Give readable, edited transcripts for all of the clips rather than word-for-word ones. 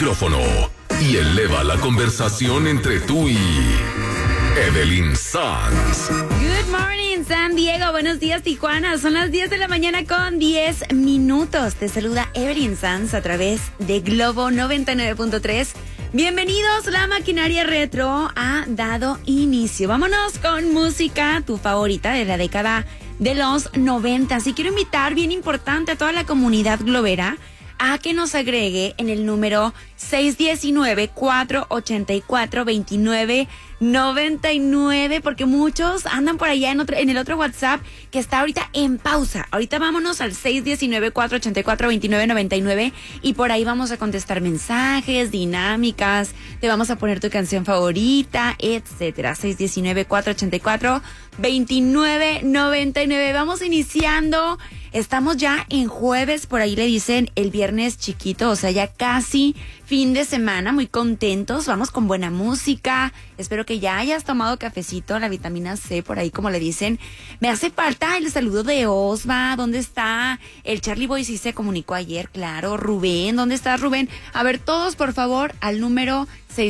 micrófono y eleva la conversación entre tú y Evelyn Sanz. Good morning, San Diego. Buenos días, Tijuana. Son las 10 de la mañana con 10 minutos. Te saluda Evelyn Sanz a través de Globo 99.3. Bienvenidos, la maquinaria retro ha dado inicio. Vámonos con música, tu favorita de la década de los 90. Y quiero invitar, bien importante, a toda la comunidad globera a que nos agregue en el número 619-484-2999, porque muchos andan por allá en el otro WhatsApp que está ahorita en pausa. Ahorita vámonos al 619-484-2999 y por ahí vamos a contestar mensajes, dinámicas, te vamos a poner tu canción favorita, etcétera. 619-484-2999. Vamos iniciando. Estamos ya en jueves, por ahí le dicen el viernes chiquito, o sea, ya casi fin de semana, muy contentos, vamos con buena música, espero que ya hayas tomado cafecito, la vitamina C, por ahí como le dicen. Me hace falta el saludo de Osva, ¿dónde está? El Charlie Boy sí se comunicó ayer, claro. Rubén, ¿dónde estás, Rubén? A ver, todos, por favor, al número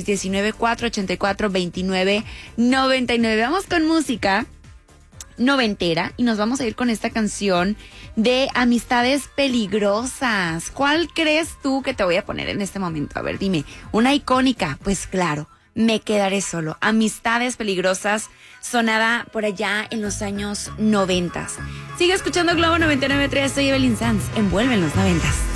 619-484-2999. Vamos con música noventera y nos vamos a ir con esta canción de Amistades Peligrosas. ¿Cuál crees tú que te voy a poner en este momento? A ver, dime, una icónica. Pues claro, Me Quedaré Solo. Amistades Peligrosas, sonada por allá en los años 90. Sigue escuchando Globo 99.3, soy Evelyn Sanz, envuelve en los 90.